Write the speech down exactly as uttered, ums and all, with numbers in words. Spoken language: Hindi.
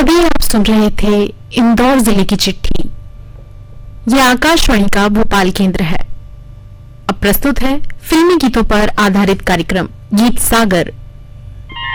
अभी आप सुन रहे थे इंदौर जिले की चिट्ठी। यह आकाशवाणी का भोपाल केंद्र है। अब प्रस्तुत है फिल्मी गीतों पर आधारित कार्यक्रम गीत सागर।